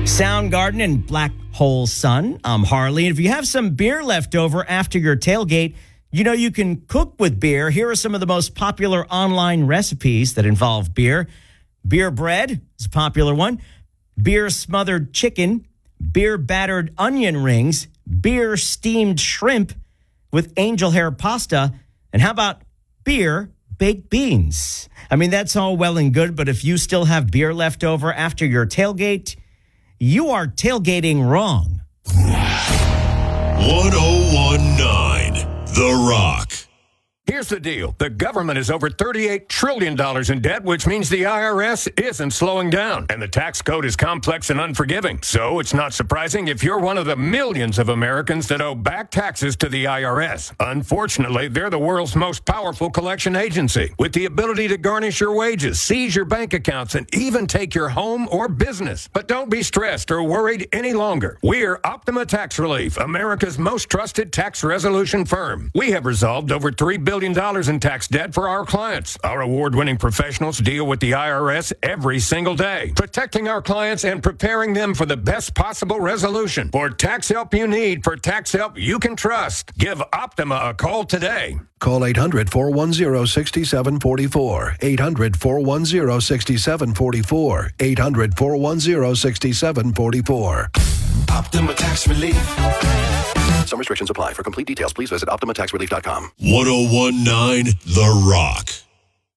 Soundgarden and Black Hole Sun. I'm Harley. And if you have some beer left over after your tailgate, you know you can cook with beer. Here are some of the most popular online recipes that involve beer. Beer bread is a popular one. Beer smothered chicken. Beer battered onion rings. Beer steamed shrimp with angel hair pasta. And how about beer baked beans? I mean, that's all well and good, but if you still have beer left over after your tailgate, you are tailgating wrong. 1019 The Rock. Here's the deal. The government is over $38 trillion in debt, which means the IRS isn't slowing down. And the tax code is complex and unforgiving. So it's not surprising if you're one of the millions of Americans that owe back taxes to the IRS. Unfortunately, they're the world's most powerful collection agency, with the ability to garnish your wages, seize your bank accounts, and even take your home or business. But don't be stressed or worried any longer. We're Optima Tax Relief, America's most trusted tax resolution firm. We have resolved over $3 billion in tax debt for our clients. Our award-winning professionals deal with the IRS every single day, protecting our clients and preparing them for the best possible resolution. For tax help you need, for tax help you can trust, give Optima a call today. Call 800-410-6744. 800-410-6744. 800-410-6744. Optima Tax Relief. Some restrictions apply. For complete details, please visit OptimaTaxRelief.com. 1019 The Rock.